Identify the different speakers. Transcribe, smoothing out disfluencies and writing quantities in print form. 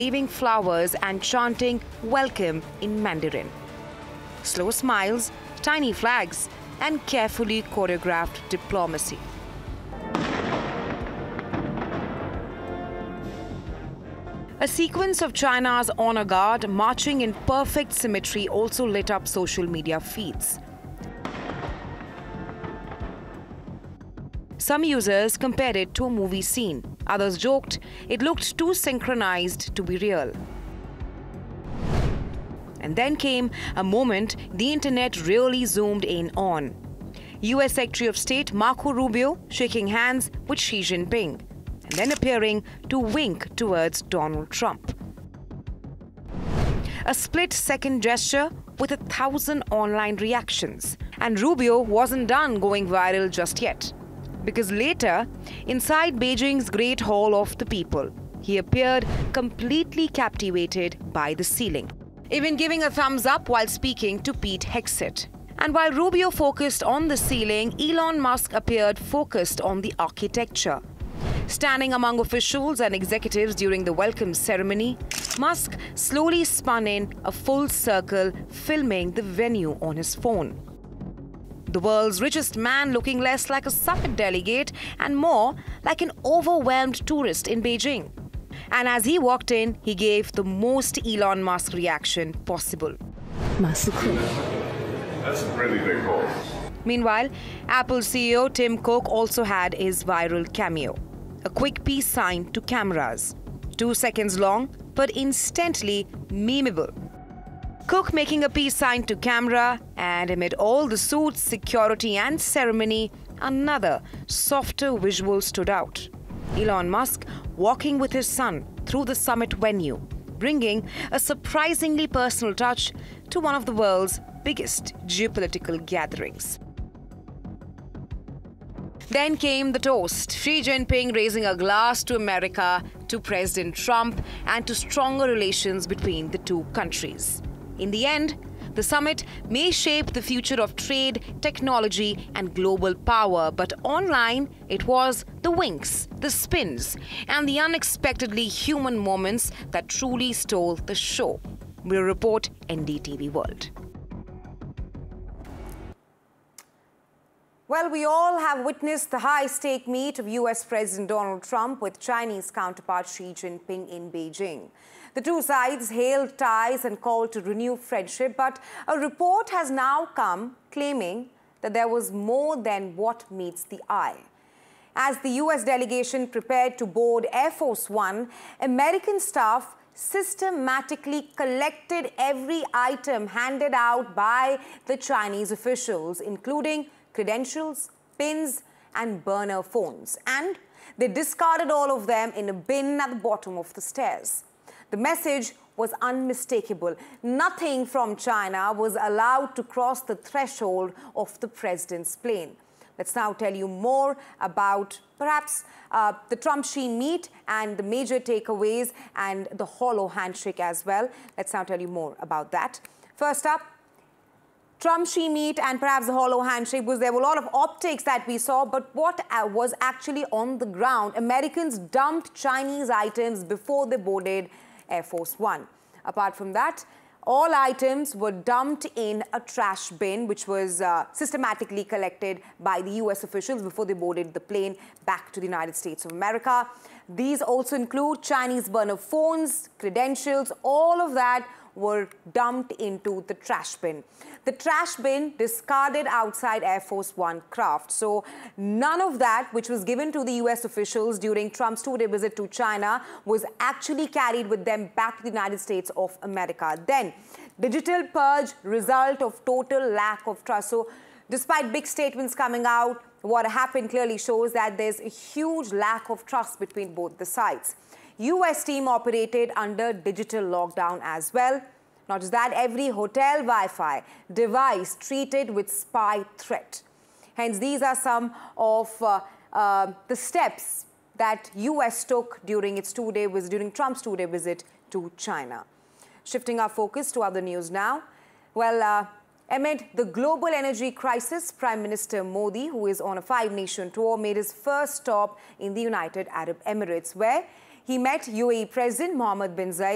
Speaker 1: waving flowers and chanting welcome in Mandarin. Slow smiles, tiny flags, and carefully choreographed diplomacy. A sequence of China's honor guard marching in perfect symmetry also lit up social media feeds. Some users compared it to a movie scene. Others joked it looked too synchronized to be real. And then came a moment the internet really zoomed in on. US Secretary of State Marco Rubio shaking hands with Xi Jinping and then appearing to wink towards Donald Trump. A split-second gesture with 1,000 online reactions. And Rubio wasn't done going viral just yet. Because later, inside Beijing's Great Hall of the People, he appeared completely captivated by the ceiling, even giving a thumbs up while speaking to Pete Hegseth. And while Rubio focused on the ceiling, Elon Musk appeared focused on the architecture. Standing among officials and executives during the welcome ceremony, Musk slowly spun in a full circle, filming the venue on his phone. The world's richest man looking less like a summit delegate and more like an overwhelmed tourist in Beijing. And as he walked in, he gave the most Elon Musk reaction possible.
Speaker 2: That's
Speaker 3: a really big call.
Speaker 1: Meanwhile, Apple CEO Tim Cook also had his viral cameo. A quick peace sign to cameras. 2 seconds long, but instantly memeable. Cook making a peace sign to camera, and amid all the suits, security and ceremony, another softer visual stood out. Elon Musk walking with his son through the summit venue, bringing a surprisingly personal touch to one of the world's biggest geopolitical gatherings. Then came the toast, Xi Jinping raising a glass to America, to President Trump, and to stronger relations between the two countries. In the end, the summit may shape the future of trade, technology, and global power, but online it was the winks, the spins, and the unexpectedly human moments that truly stole the show. We'll report NDTV World. Well, we all have witnessed the high-stake meet of US President Donald Trump with Chinese counterpart Xi Jinping in Beijing. The two sides hailed ties and called to renew friendship, but a report has now come claiming that there was more than what meets the eye. As the US delegation prepared to board Air Force One, American staff systematically collected every item handed out by the Chinese officials, including credentials, pins, and burner phones. And they discarded all of them in a bin at the bottom of the stairs. The message was unmistakable. Nothing from China was allowed to cross the threshold of the president's plane. Let's now tell you more about perhaps the Trump-Xi meet and the major takeaways and the hollow handshake as well. Let's now tell you more about that. First up, Trump-Xi meet and perhaps the hollow handshake, because there were a lot of optics that we saw, but what was actually on the ground? Americans dumped Chinese items before they boarded Air Force One. Apart from that, all items were dumped in a trash bin, which was systematically collected by the US officials before they boarded the plane back to the United States of America. These also include Chinese burner phones, credentials, all of that were dumped into the trash bin. The trash bin discarded outside Air Force One craft. So none of that, which was given to the US officials during Trump's two-day visit to China, was actually carried with them back to the United States of America. Then, digital purge, result of total lack of trust. So despite big statements coming out, what happened clearly shows that there's a huge lack of trust between both the sides. US team operated under digital lockdown as well. Not just that, every hotel Wi-Fi device treated with spy threat. Hence, these are some of the steps that US took during Trump's two-day visit to China. Shifting our focus to other news now. Well, amid the global energy crisis, Prime Minister Modi, who is on a 5-nation tour, made his first stop in the United Arab Emirates, where he met UAE President Mohammed bin Zayed